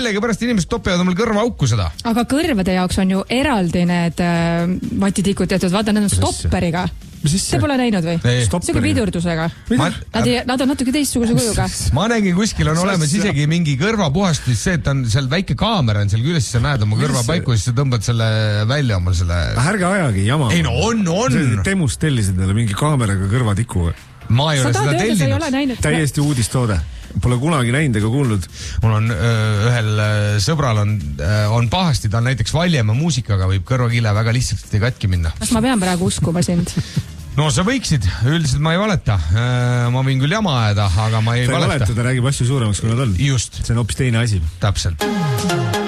millegipärast inimesed topivad omal kõrva auku seda. Aga kõrvade jaoks on ju eraldi need vatitikud tehtud, vaata, need on stopperiga. See pole näinud või? See kui pidurdusega. Nad on natuke teistsuguse kujuga. Ma nägin kuskil on olemas isegi mingi kõrvapuhastus, see, et on seal väike kaamera on seal küljes, sa näed oma kõrva paiku, siis sa tõmbad selle välja omal selle... Ärge ajagi jama. Ei no on. Temust tellisid neile mingi kaameraga kõrvatiku. Ma ei ole seda tellinud. Täiesti uudistoode. Pole kunagi näinud ega kuulnud. Mul on ühel sõbral on pahasti, ta on näiteks Valjemaa muusikaga, võib kõrvakile väga lihtsalt katki minna. Kas ma pean praegu uskuma sind? No sa võiksid, üldiselt ma ei valeta. Ma võin küll jama ajada, aga ma ei valeta. Ta räägib asju suuremaks, kui nad on. Just. See on hoopis teine asi. Täpselt.